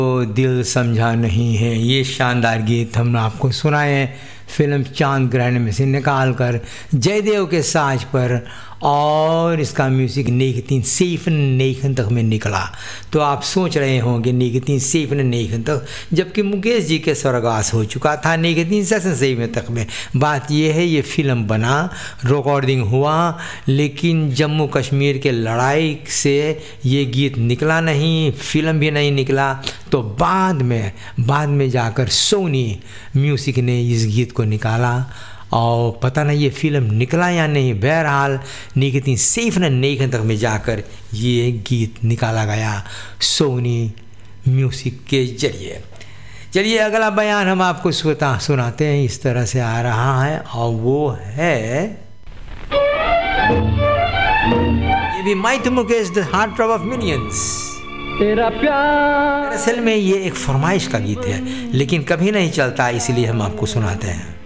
तो दिल समझा नहीं है, ये शानदार गीत हम आपको सुनाए हैं फिल्म चांद ग्रहण में से निकाल कर जयदेव के साज पर, और इसका म्यूज़िक 1997 तक में निकला। तो आप सोच रहे होंगे 1997 तक, जबकि मुकेश जी के स्वर्गवास हो चुका था 1997 तक में। बात यह है ये फिल्म बना, रिकॉर्डिंग हुआ, लेकिन जम्मू कश्मीर के लड़ाई से ये गीत निकला नहीं, फिल्म भी नहीं निकला। तो बाद में जाकर सोनी म्यूज़िक ने इस गीत को निकाला, और पता नहीं ये फिल्म निकला या नहीं। बहरहाल 1997 तक में जाकर ये गीत निकाला गया सोनी म्यूज़िक के जरिए। चलिए अगला बयान हम आपको सुनाते हैं, इस तरह से आ रहा है, और वो है ये भी might Mukesh the heart throb of millions. तेरा प्यार असल में ये एक फरमाइश का गीत है, लेकिन कभी नहीं चलता, इसलिए हम आपको सुनाते हैं।